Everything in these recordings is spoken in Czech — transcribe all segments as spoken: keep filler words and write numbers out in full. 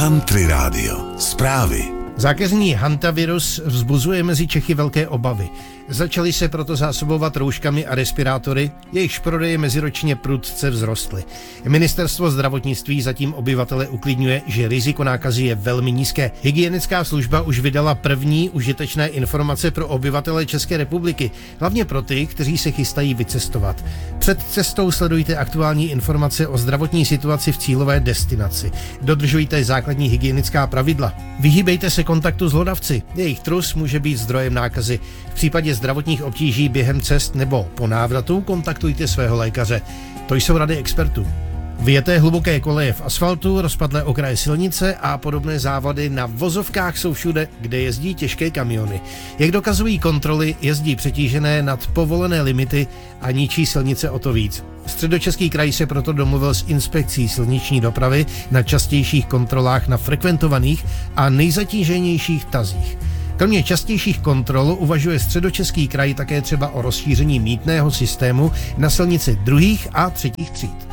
Country Radio. Zprávy. Zákeřný hantavirus vzbuzuje mezi Čechy velké obavy. Začali se proto zásobovat rouškami a respirátory, jejichž prodeje meziročně prudce vzrostly. Ministerstvo zdravotnictví zatím obyvatele uklidňuje, že riziko nákazy je velmi nízké. Hygienická služba už vydala první užitečné informace pro obyvatele České republiky, hlavně pro ty, kteří se chystají vycestovat. Před cestou sledujte aktuální informace o zdravotní situaci v cílové destinaci. Dodržujte základní hygienická pravidla. Vyhýbejte se kontaktu s hlodavci. Jejich trus může být zdrojem nákazy. V případě zdravotních obtíží během cest nebo po návratu kontaktujte svého lékaře. To jsou rady expertů. Vyjeté hluboké koleje v asfaltu, rozpadlé okraje silnice a podobné závady na vozovkách jsou všude, kde jezdí těžké kamiony. Jak dokazují kontroly, jezdí přetížené nad povolené limity a ničí silnice o to víc. Středočeský kraj se proto domluvil s inspekcí silniční dopravy na častějších kontrolách na frekventovaných a nejzatíženějších tazích. Kromě častějších kontrol uvažuje Středočeský kraj také třeba o rozšíření mýtného systému na silnici druhých a třetích tříd.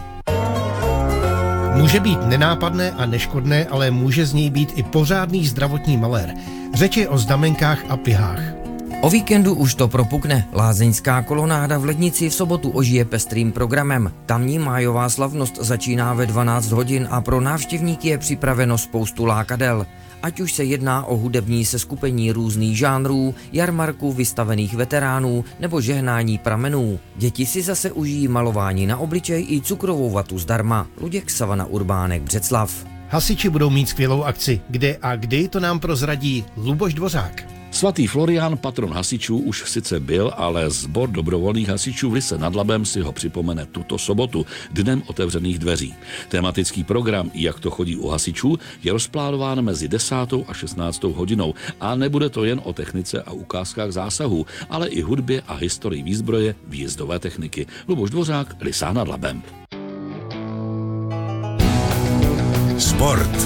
Může být nenápadné a neškodné, ale může z něj být i pořádný zdravotní malér. Řeč je o znamenkách a pihách. O víkendu už to propukne. Lázeňská kolonáda v Lednici v sobotu ožije pestrým programem. Tamní májová slavnost začíná ve dvanáct hodin a pro návštěvníky je připraveno spoustu lákadel. Ať už se jedná o hudební seskupení různých žánrů, jarmarku vystavených veteránů nebo žehnání pramenů. Děti si zase užijí malování na obličej i cukrovou vatu zdarma. Luděk, Savana Urbánek, Břeclav. Hasiči budou mít skvělou akci. Kde a kdy, to nám prozradí Luboš Dvořák. Svatý Florián, patron hasičů, už sice byl, ale sbor dobrovolných hasičů v Lise nad Labem si ho připomene tuto sobotu, dnem otevřených dveří. Tematický program, jak to chodí u hasičů, je rozplánován mezi desátou a šestnáctou hodinou a nebude to jen o technice a ukázkách zásahů, ale i hudbě a historii výzbroje výjezdové techniky. Luboš Dvořák, Lisa nad Labem. Sport.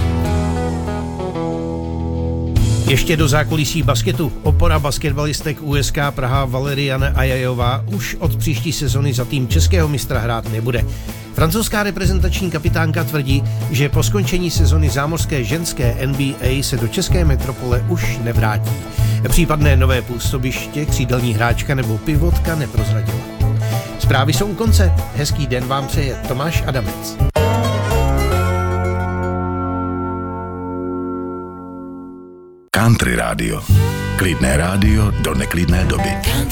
Ještě do zákulisí basketu. Opora basketbalistek U S K Praha Valeriana Ajajová už od příští sezony za tým českého mistra hrát nebude. Francouzská reprezentační kapitánka tvrdí, že po skončení sezony zámořské ženské N B A se do české metropole už nevrátí. Případné nové působiště křídelní hráčka nebo pivotka neprozradila. Zprávy jsou u konce. Hezký den vám přeje Tomáš Adamec. Country Radio. Klidné rádio do neklidné doby.